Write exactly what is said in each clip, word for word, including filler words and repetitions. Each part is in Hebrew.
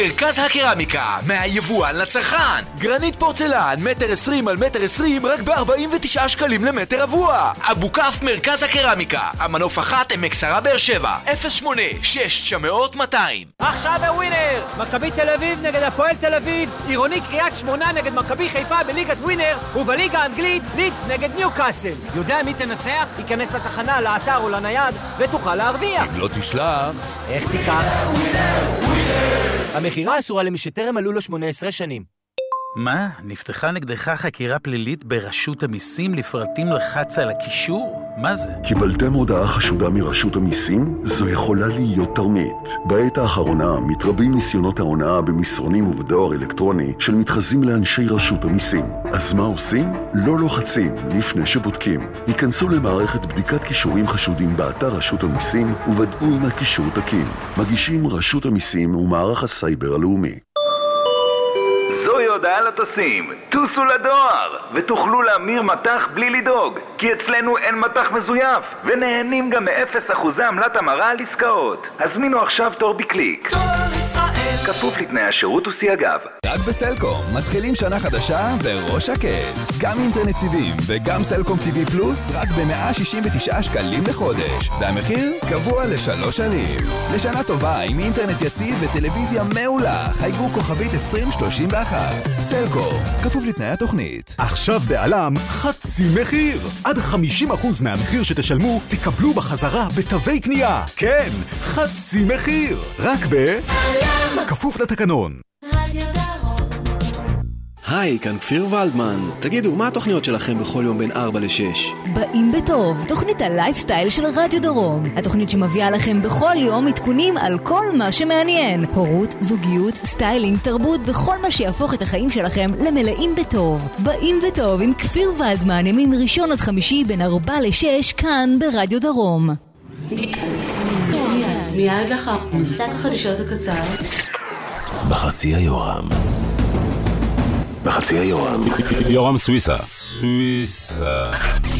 מרכז הקרמיקה, מהיבואן לצרכן. גרנית פורצלן, מטר עשרים על מטר עשרים, רק ב-ארבעים ותשעה שקלים למטר רבוע. אבו כף מרכז הקרמיקה, המנוף אחת עמק שרה באר שבע, אפס שמונה שש תשע אפס אפס מאתיים. עכשיו בווינר, מכבי תל אביב נגד הפועל תל אביב, עירוני קריית שמונה נגד מכבי חיפה בליגת ווינר, ובליגה האנגלית לידס נגד ניוקאסל. יודע מי תנצח? ייכנס לתחנה, לאתר או לנייד ותוכל להרוויח. אם לא תשלח, איך תיקח? המחירה אסורה למי שטרם מלאו לו שמונה עשרה שנים. מה? נפתחה נגדך חקירה פלילית ברשות המיסים לפרטים לחץ על הקישור? מה זה? קיבלתם הודעה חשודה מרשות המיסים? זו יכולה להיות תרמית. בעת האחרונה מתרבים ניסיונות ההונאה במסרונים ובדואר אלקטרוני של מתחזים לאנשי רשות המיסים. אז מה עושים? לא לוחצים לפני שבודקים. היכנסו למערכת בדיקת קישורים חשודים באתר רשות המיסים ובדעו אם הקישור תקין. מגישים רשות המיסים ומערך הסייבר הלאומי. זוהי הודעה לטסים, טוסו לדואר ותוכלו להמיר מטח בלי לדאוג, כי אצלנו אין מטח מזויף ונהנים גם מאפס אחוזי עמלת המרה על עסקאות. הזמינו עכשיו תור בקליק. תור ישראל, כפוף לתנאי השירות וסייגיו. רק בסלקום מתחילים שנה חדשה בראש שקט, גם אינטרנט סיבים וגם סלקום טיווי פלוס רק ב-מאה שישים ותשעה שקלים לחודש, והמחיר קבוע לשלוש שנים. לשנה טובה עם אינטרנט יציב וטלוויזיה מעולה, חייגו כוכבית עשרים שלושים ואחת. סלקום, כפוף לתנאי התוכנית. עכשיו בעלם חצי מחיר, עד חמישים אחוז מהמחיר שתשלמו תקבלו בחזרה בתווי קנייה. כן, חצי מחיר, רק בעלם, כפוף לתקנון. היי, כאן כפיר ולדמן. תגידו, מה התוכניות שלכם בכל יום בין ארבע לשש? באים בטוב, תוכנית הלייפסטייל של רדיו דרום. התוכנית שמביאה לכם בכל יום עדכונים על כל מה שמעניין. הורות, זוגיות, סטיילינג, תרבות וכל מה שיהפוך את החיים שלכם למלאים בטוב. באים בטוב עם כפיר ולדמן, ימים ראשון עד חמישי בין ארבע לשש, כאן ברדיו דרום. מיד לך, קצת החדשות הקצר. בחצי היורם. בחצי היורם. יורם סוויסה. סוויסה.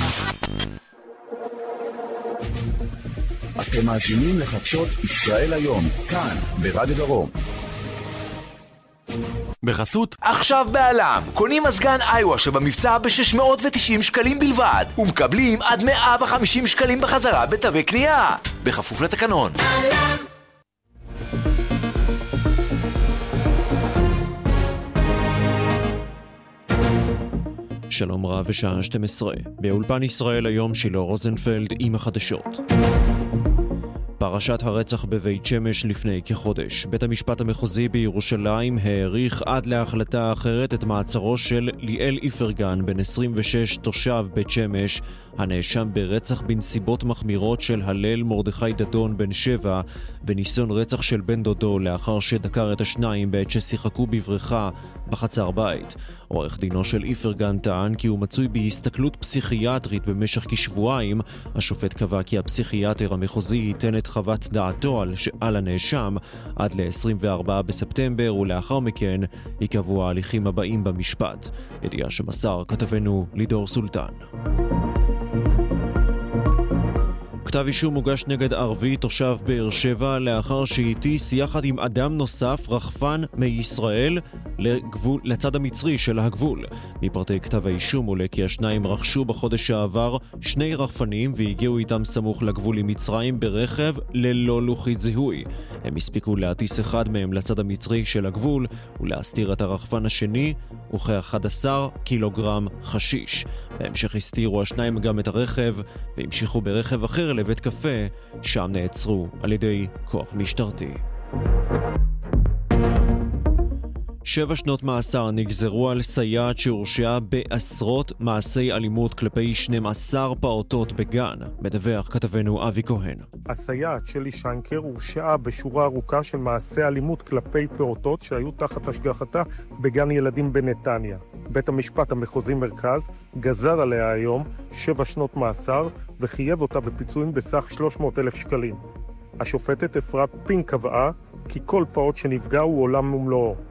אתם מאזינים לחדשות ישראל היום, כאן ברדיו דרום. בחסות עכשיו בעלם, קונים מזגן איווה שבמבצע ב-שש מאות ותשעים שקלים בלבד ומקבלים עד מאה וחמישים שקלים בחזרה בתווי קנייה, בכפוף לתקנון. שלום רב ושעה שתים עשרה, באולפן ישראל היום שילה רוזנפלד עם החדשות. פרשת הרצח בבית שמש לפני כחודש. בית המשפט המחוזי בירושלים העריך עד להחלטה אחרת את מעצרו של ליאל איפרגן, בן עשרים ושש, תושב בית שמש, הנאשם ברצח בנסיבות מחמירות של הלל מרדכי דדון בן שבע, בניסיון רצח של בן דודו לאחר שדקר את השניים בעת ששיחקו בבריכה בחצר בית. עורך דינו של איפרגן טען כי הוא מצוי בהסתכלות פסיכיאטרית במשך כשבועיים. השופט קבע כי הפסיכיאטר המחוזי ייתן את חוות דעתו על, על הנאשם עד ל-עשרים וארבעה בספטמבר, ולאחר מכן יקבעו ההליכים הבאים במשפט. ידיעה שמסר כתבנו לידור סולטן. כתב אישום מוגש נגד ערבי תושב באר שבע לאחר שהטיס יחד עם אדם נוסף רחפן מישראל לגבול, לצד המצרי של הגבול. מפרטי כתב האישום עולה כי השניים רכשו בחודש שעבר שני רחפנים והגיעו איתם סמוך לגבול עם מצרים ברכב ללא לוחית זיהוי. הם הספיקו להטיס אחד מהם לצד המצרי של הגבול ולהסתיר את הרחפן השני וכ-אחד עשר קילוגרם חשיש. בהמשך הסתירו השניים גם את הרכב והמשיכו ברכב אחר לבית קפה, שם נעצרו על ידי כוח משטרתי. שבע שנות מאסר נגזרו על סייעת שהורשעה בעשרות מעשי אלימות כלפי שנים עשר פעוטות בגן, מדווח כתבנו אבי כהן. הסייעת שלי שנקר הורשעה בשורה ארוכה של מעשי אלימות כלפי פעוטות שהיו תחת השגחתה בגן ילדים בנתניה. בית המשפט המחוזי מרכז גזר עליה היום שבע שנות מאסר וחייב אותה בפיצויים בסך שלוש מאות אלף שקלים. השופטת אפרת פינק קבעה כי כל פעוט שנפגע הוא עולם ומלואו.